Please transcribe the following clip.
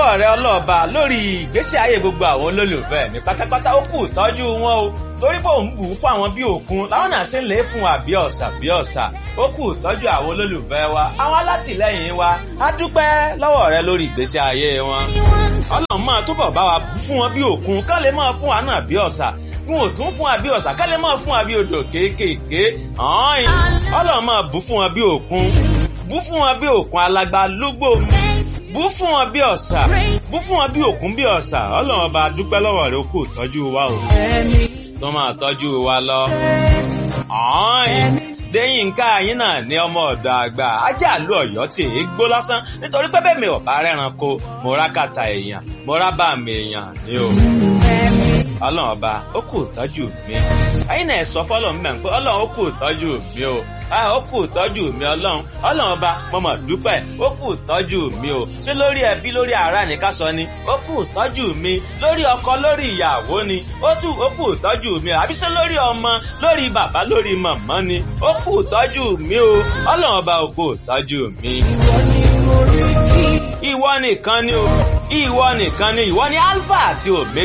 lọ́wọ́ rẹ ọlọ́ọ̀ba lórí ìgbésí ayé gbogbo àwọn olólùfẹ́ mi pátápátá. Ó kù tọ́jú wọn o, torí pé òun bù ú fún àwọn bí òkun làwọn náà ṣe ń lè fún wa bí ọ̀sà bí ọ̀sà. Ó kù tọ́jú àwọn olólùfẹ́ wa, àwọn alátìlẹ́yìn wa. A dúpẹ́ lọ́wọ́ rẹ lórí ìgbésí ayé wọn. Ọlọ́run máa túbọ̀ bá wa bù fún wọn bí òkun, kán lè máa fún wa náà bí ọ̀sà. Wọn ò tún fún wa bí ọ̀sà, ká lè máa fún wa bí odò kéékèèké. Ọlọ́run máa bù fún wọn bí òkun, bù fún wọn bí òkun alágbá lúgbò, bù fún wọn bí ọ̀sà, bù fún wọn bí òkun bí ọ̀sà. Ọlọ́run ọba dúpẹ́ lọ́wọ́ rẹ, ó kù tọ́jú wa o, tó máa tọ́jú wa lọ. Déyìnká yín náà ní ọmọ ọ̀dọ̀ àgbà ajá àlú Ọ̀yọ́ tí èé gbó lásán, nítorí pé bẹ́ẹ̀ mi ò bá rẹ́ranko mo rá kàtà èèyàn, mo rá bá mi èèyàn ni o. Ọlọ́run ọba ó kù tọ́jú mi. Ẹ̀yin náà sọ fọ́lọ́run mẹ́rin pé Ọlọ́run ó kù tọ́jú mi o. Ó kù tọ́jú mi Ọlọ́run ọba mo mà dúpẹ́, ó kù tọ́jú mi o. Ṣé lórí ẹbí lórí ará ni ká sọ ni? Ó kù tọ́jú mi. Lórí ọkọ lórí ìyàwó ni? Ó kù tọ́jú mi o. Àbí ṣé lórí ọmọ lórí bàbá lórí màmá ni? Ó kù tọ́jú mi o. Ọlọ́run ọba ó kù tọ́jú mi. Ìwọ nìkan ni o. Ìwọ nìkan ni. Ìwọ ni Alpha àti Omega.